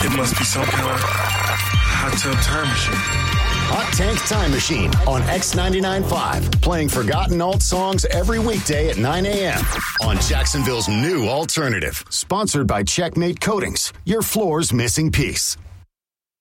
It must be some kind of hot tub time machine. Hot Tank Time Machine on X99.5. Playing forgotten alt songs every weekday at 9 a.m. on Jacksonville's new alternative. Sponsored by Checkmate Coatings, your floor's missing piece.